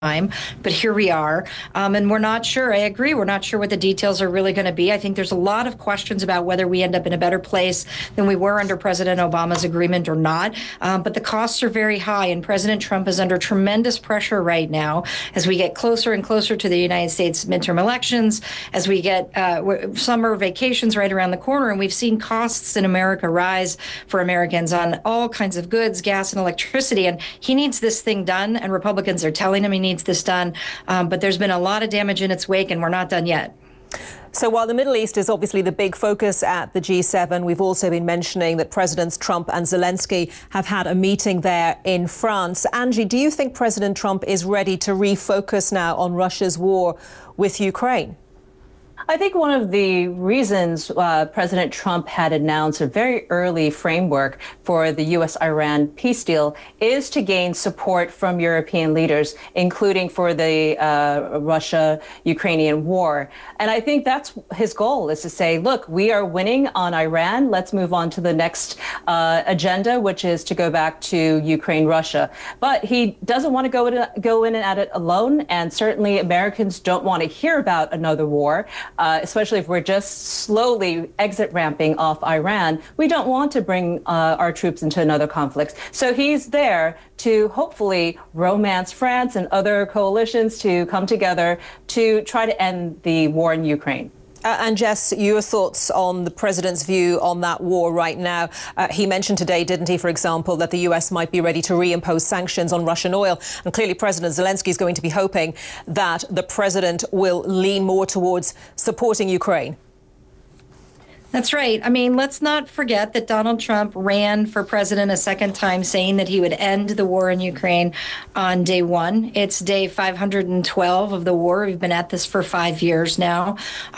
time, but here we are. And we're not sure. I agree. We're not sure what the details are really going to be. I think there's a lot of questions about whether we end up in a better place than we were under President Obama's agreement or not. But the costs are very high, and President Trump is under tremendous pressure right now as we get closer and closer to the United States midterm elections, as we get summer vacations right around the corner, and we've seen costs in America rise for Americans on all kinds of goods, gas and electricity. And he needs this thing done, and Republicans are telling him he needs this done, but there's been a lot of damage in its wake, and we're not done yet. So while the Middle East is obviously the big focus at the G7, we've also been mentioning that Presidents Trump and Zelensky have had a meeting there in France. Angie, do you think President Trump is ready to refocus now on Russia's war with Ukraine? I think one of the reasons President Trump had announced a very early framework for the U.S.-Iran peace deal is to gain support from European leaders, including for the Russia-Ukrainian war. And I think that's his goal, is to say, look, we are winning on Iran. Let's move on to the next agenda, which is to go back to Ukraine-Russia. But he doesn't want to go in and at it alone. And certainly Americans don't want to hear about another war. Especially if we're just slowly exit ramping off Iran. We don't want to bring our troops into another conflict. So he's there to hopefully romance France and other coalitions to come together to try to end the war in Ukraine. And Jess, your thoughts on the president's view on that war right now? He mentioned today, didn't he, for example, that the US might be ready to reimpose sanctions on Russian oil. And clearly President Zelensky is going to be hoping that the president will lean more towards supporting Ukraine. That's right. I mean, let's not forget that Donald Trump ran for president a second time, saying that he would end the war in Ukraine on day one. It's day 512 of the war. We've been at this for 5 years now.